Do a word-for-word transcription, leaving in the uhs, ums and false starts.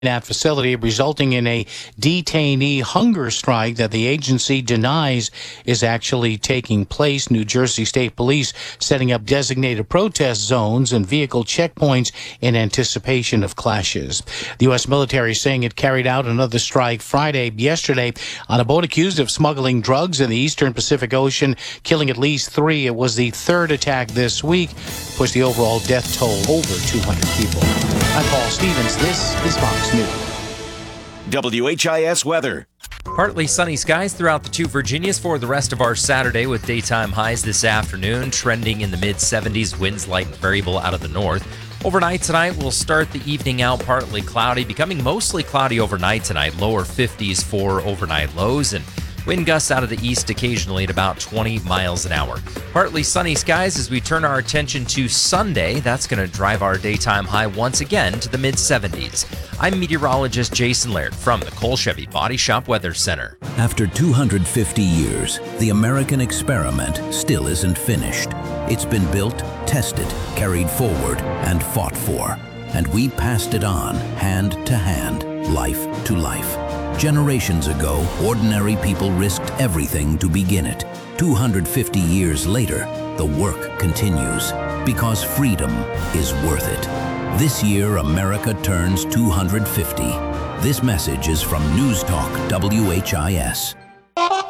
that facility, resulting in a detainee hunger strike that the agency denies is actually taking place. New Jersey State Police setting up designated protest zones and vehicle checkpoints in anticipation of clashes. The U S military saying it carried out another strike Friday, yesterday, on a boat accused of smuggling drugs in the eastern Pacific Ocean, killing at least three. It was the third attack this week, pushed the overall death toll over two hundred people. I'm Paul Stevens. This is Fox News. W H I S weather. Partly sunny skies throughout the two Virginias for the rest of our Saturday, with daytime highs this afternoon trending in the mid seventies, winds light and variable out of the north. Overnight tonight, we'll start the evening out partly cloudy, becoming mostly cloudy overnight tonight, lower fifties for overnight lows, and wind gusts out of the east occasionally at about twenty miles an hour. Partly sunny skies as we turn our attention to Sunday. That's going to drive our daytime high once again to the mid seventies. I'm meteorologist Jason Laird from the Cole Chevy Body Shop Weather Center. After two hundred fifty years, the American experiment still isn't finished. It's been built, tested, carried forward, and fought for. And we passed it on, hand to hand, life to life. Generations ago, ordinary people risked everything to begin it. two hundred fifty years later, the work continues, because freedom is worth it. This year, America turns two hundred fifty. This message is from News Talk W H I S.